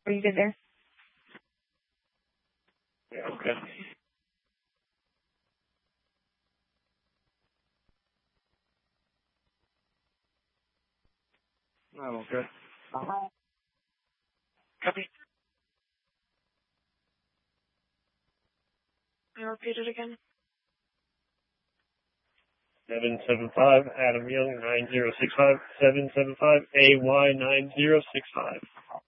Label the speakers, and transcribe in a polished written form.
Speaker 1: Are you good there?
Speaker 2: Yeah, okay. I'm okay.
Speaker 1: Copy. Can you repeat it again?
Speaker 2: 775 Adam Young 9065 775 AY 9065.